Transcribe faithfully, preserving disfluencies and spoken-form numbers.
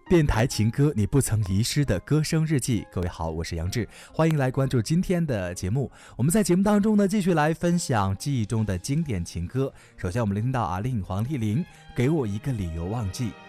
电台情歌，你不曾遗失的歌声日记。各位好，我是杨志，欢迎来关注今天的节目。我们在节目当中呢，继续来分享记忆中的经典情歌。首先我们听到阿令黄丽玲《给我一个理由忘记》。